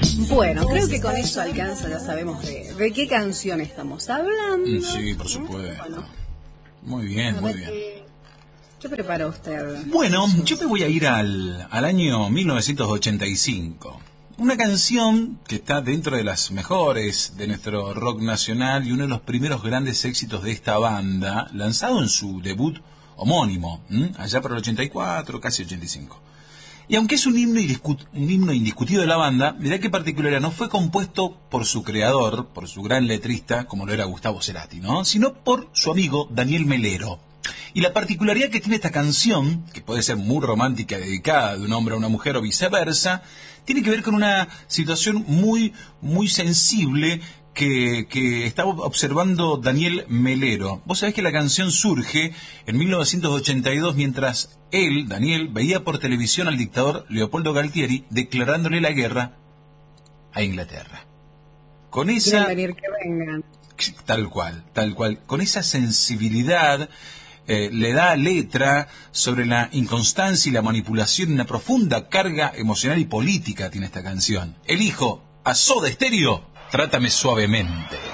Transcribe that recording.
Bueno, creo que con eso alcanza, ya sabemos de qué canción estamos hablando. Sí, por supuesto. Bueno, muy bien, muy bien. ¿Qué prepara usted? Bueno, yo me voy a ir al año 1985. Una canción que está dentro de las mejores de nuestro rock nacional y uno de los primeros grandes éxitos de esta banda, lanzado en su debut homónimo, allá por el 84, casi 85. Y aunque es un himno indiscutido de la banda, mirá qué particularidad, no fue compuesto por su creador, por su gran letrista, como lo era Gustavo Cerati, ¿no? Sino por su amigo Daniel Melero. Y la particularidad que tiene esta canción, que puede ser muy romántica, dedicada de un hombre a una mujer o viceversa, tiene que ver con una situación muy, muy sensible que estaba observando Daniel Melero. Vos sabés que la canción surge en 1982 mientras él, Daniel, veía por televisión al dictador Leopoldo Galtieri declarándole la guerra a Inglaterra. Con esa... venir que vengan. Tal cual. Con esa sensibilidad... le da letra sobre la inconstancia y la manipulación y una profunda carga emocional y política tiene esta canción. Elijo a Soda Stereo, Trátame Suavemente.